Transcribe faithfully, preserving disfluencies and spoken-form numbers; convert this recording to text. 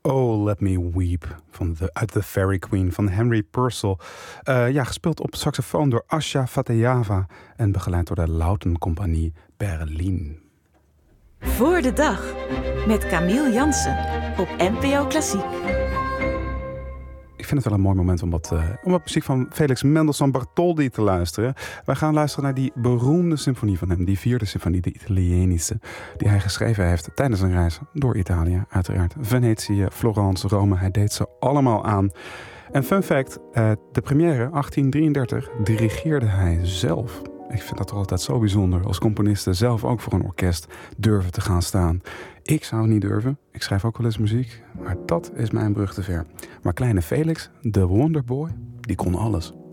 Oh, Let Me Weep van de, uit The Fairy Queen van Henry Purcell. Uh, ja, gespeeld op saxofoon door Asha Fatehava en begeleid door de Lautencompagnie Berlin. Voor de dag met Camille Jansen op N P O Klassiek. Ik vind het wel een mooi moment om wat, uh, om wat muziek van Felix Mendelssohn Bartholdy te luisteren. Wij gaan luisteren naar die beroemde symfonie van hem, die vierde symfonie, de Italienische, die hij geschreven heeft tijdens een reis door Italië, uiteraard. Venetië, Florence, Rome, hij deed ze allemaal aan. En fun fact, uh, de première achttien drieëndertig dirigeerde hij zelf. Ik vind dat toch altijd zo bijzonder. Als componisten zelf ook voor een orkest durven te gaan staan. Ik zou het niet durven. Ik schrijf ook wel eens muziek. Maar dat is mijn brug te ver. Maar kleine Felix, de Wonderboy, die kon alles.